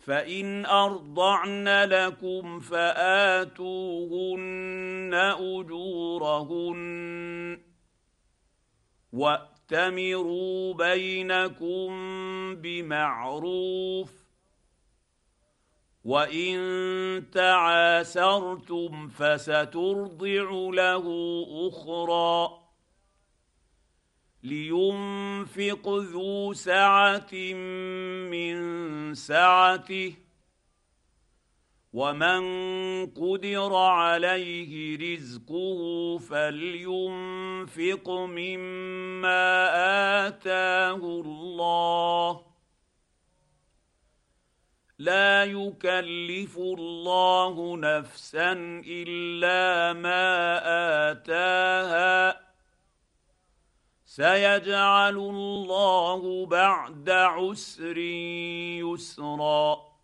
فان ارضعن لكم فاتوهن اجورهن واتمروا بينكم بمعروف وان تعاسرتم فسترضع له اخرى لينفق ذو سعه من سعته ومن قدر عليه رزقه فلينفق مما اتاه الله لا يكلف الله نفسا الا ما اتاها سيجعل الله بعد عسر يسرا